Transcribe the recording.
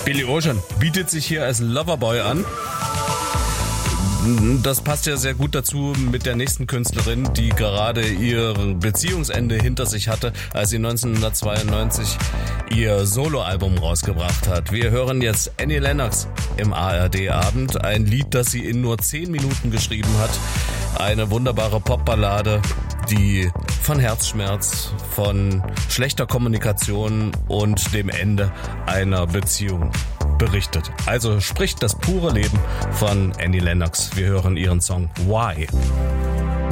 Billy Ocean bietet sich hier als Loverboy an. Das passt ja sehr gut dazu mit der nächsten Künstlerin, die gerade ihr Beziehungsende hinter sich hatte, als sie 1992 ihr Soloalbum rausgebracht hat. Wir hören jetzt Annie Lennox im ARD-Abend, ein Lied, das sie in nur 10 Minuten geschrieben hat. Eine wunderbare Popballade, die von Herzschmerz, von schlechter Kommunikation und dem Ende einer Beziehung berichtet. Also spricht das pure Leben von Annie Lennox. Wir hören ihren Song Why.